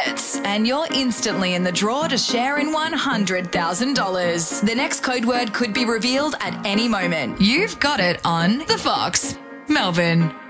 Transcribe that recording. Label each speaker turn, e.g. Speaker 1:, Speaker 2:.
Speaker 1: minutes, and you're instantly in the draw to share in $100,000. The next code word could be revealed at any moment. You've got it on The Fox, Melbourne.